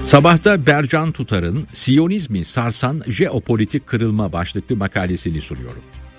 Sabahta Bercan Tutar'ın Siyonizmi sarsan jeopolitik kırılma başlıklı makalesini sunuyorum.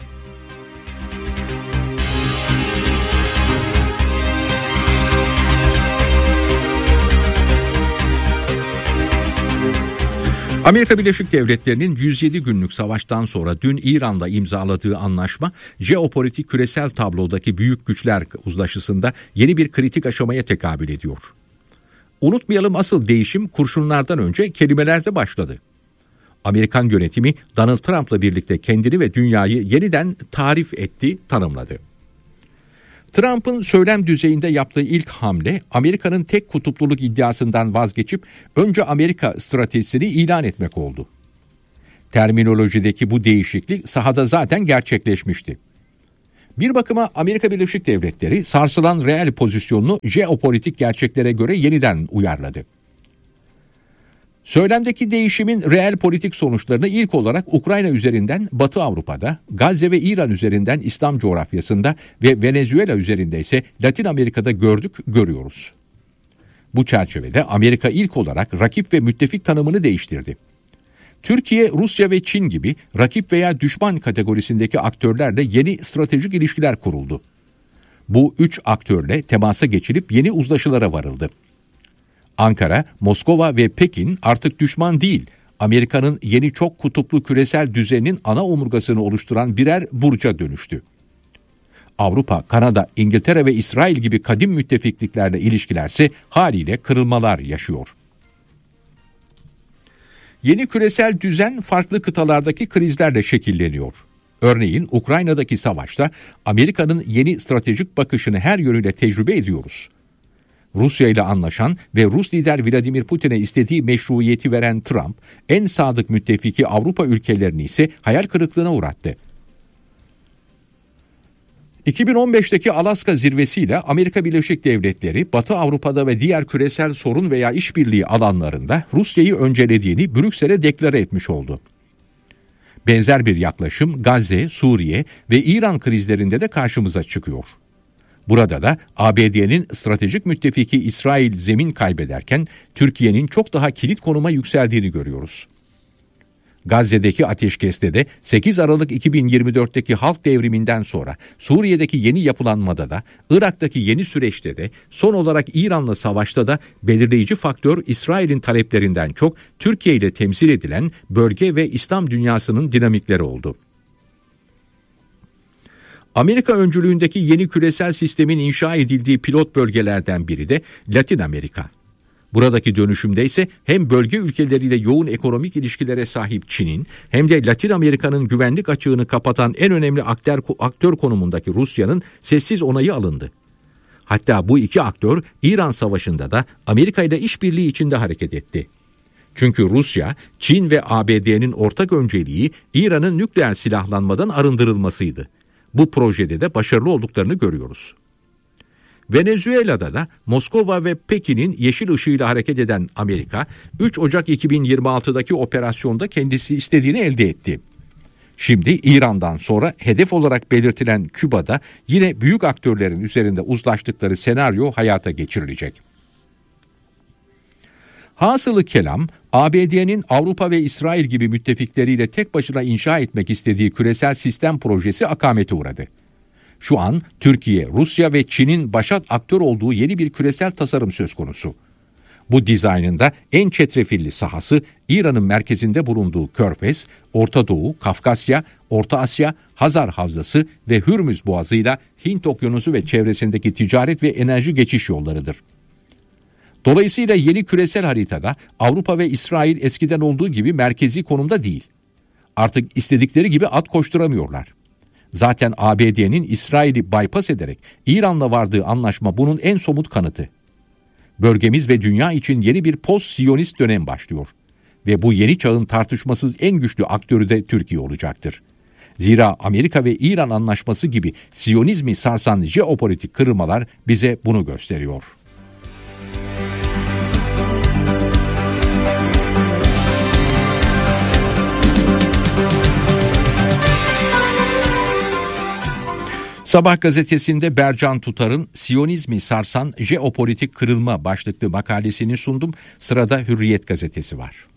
Amerika Birleşik Devletleri'nin 107 günlük savaştan sonra dün İran'la imzaladığı anlaşma, jeopolitik küresel tablodaki büyük güçler uzlaşısında yeni bir kritik aşamaya tekabül ediyor. Unutmayalım, asıl değişim kurşunlardan önce kelimelerde başladı. Amerikan yönetimi Donald Trump'la birlikte kendini ve dünyayı yeniden tarif etti, tanımladı. Trump'ın söylem düzeyinde yaptığı ilk hamle, Amerika'nın tek kutupluluk iddiasından vazgeçip önce Amerika stratejisini ilan etmek oldu. Terminolojideki bu değişiklik sahada zaten gerçekleşmişti. Bir bakıma Amerika Birleşik Devletleri sarsılan reel pozisyonunu jeopolitik gerçeklere göre yeniden uyarladı. Söylemdeki değişimin reel politik sonuçlarını ilk olarak Ukrayna üzerinden Batı Avrupa'da, Gazze ve İran üzerinden İslam coğrafyasında ve Venezuela üzerinde ise Latin Amerika'da görüyoruz. Bu çerçevede Amerika ilk olarak rakip ve müttefik tanımını değiştirdi. Türkiye, Rusya ve Çin gibi rakip veya düşman kategorisindeki aktörlerle yeni stratejik ilişkiler kuruldu. Bu 3 aktörle temasa geçilip yeni uzlaşılara varıldı. Ankara, Moskova ve Pekin artık düşman değil, Amerika'nın yeni çok kutuplu küresel düzeninin ana omurgasını oluşturan birer burca dönüştü. Avrupa, Kanada, İngiltere ve İsrail gibi kadim müttefikliklerle ilişkilerse haliyle kırılmalar yaşıyor. Yeni küresel düzen farklı kıtalardaki krizlerle şekilleniyor. Örneğin Ukrayna'daki savaşta Amerika'nın yeni stratejik bakışını her yönüyle tecrübe ediyoruz. Rusya ile anlaşan ve Rus lider Vladimir Putin'e istediği meşruiyeti veren Trump, en sadık müttefiki Avrupa ülkelerini ise hayal kırıklığına uğrattı. 2015'teki Alaska zirvesiyle Amerika Birleşik Devletleri, Batı Avrupa'da ve diğer küresel sorun veya işbirliği alanlarında Rusya'yı öncelediğini Brüksel'e deklare etmiş oldu. Benzer bir yaklaşım Gazze, Suriye ve İran krizlerinde de karşımıza çıkıyor. Burada da ABD'nin stratejik müttefiki İsrail zemin kaybederken Türkiye'nin çok daha kilit konuma yükseldiğini görüyoruz. Gazze'deki ateşkeste de 8 Aralık 2024'teki halk devriminden sonra Suriye'deki yeni yapılanmada da, Irak'taki yeni süreçte de, son olarak İran'la savaşta da belirleyici faktör İsrail'in taleplerinden çok Türkiye ile temsil edilen bölge ve İslam dünyasının dinamikleri oldu. Amerika öncülüğündeki yeni küresel sistemin inşa edildiği pilot bölgelerden biri de Latin Amerika. Buradaki dönüşümde ise hem bölge ülkeleriyle yoğun ekonomik ilişkilere sahip Çin'in hem de Latin Amerika'nın güvenlik açığını kapatan en önemli aktör konumundaki Rusya'nın sessiz onayı alındı. Hatta bu iki aktör İran Savaşı'nda da Amerika ile işbirliği içinde hareket etti. Çünkü Rusya, Çin ve ABD'nin ortak önceliği İran'ın nükleer silahlanmadan arındırılmasıydı. Bu projede de başarılı olduklarını görüyoruz. Venezuela'da da Moskova ve Pekin'in yeşil ışığıyla hareket eden Amerika, 3 Ocak 2026'daki operasyonda kendisi istediğini elde etti. Şimdi İran'dan sonra hedef olarak belirtilen Küba'da yine büyük aktörlerin üzerinde uzlaştıkları senaryo hayata geçirilecek. Hasılı kelam, ABD'nin Avrupa ve İsrail gibi müttefikleriyle tek başına inşa etmek istediği küresel sistem projesi akamete uğradı. Şu an Türkiye, Rusya ve Çin'in başat aktör olduğu yeni bir küresel tasarım söz konusu. Bu dizaynında en çetrefilli sahası İran'ın merkezinde bulunduğu Körfez, Orta Doğu, Kafkasya, Orta Asya, Hazar Havzası ve Hürmüz Boğazı'yla Hint Okyanusu ve çevresindeki ticaret ve enerji geçiş yollarıdır. Dolayısıyla yeni küresel haritada Avrupa ve İsrail eskiden olduğu gibi merkezi konumda değil. Artık istedikleri gibi at koşturamıyorlar. Zaten ABD'nin İsrail'i bypass ederek İran'la vardığı anlaşma bunun en somut kanıtı. Bölgemiz ve dünya için yeni bir post-Siyonist dönem başlıyor. Ve bu yeni çağın tartışmasız en güçlü aktörü de Türkiye olacaktır. Zira Amerika ve İran anlaşması gibi Siyonizmi sarsan jeopolitik kırılmalar bize bunu gösteriyor. Sabah gazetesinde Bercan Tutar'ın Siyonizmi sarsan jeopolitik kırılma başlıklı makalesini sundum. Sırada Hürriyet gazetesi var.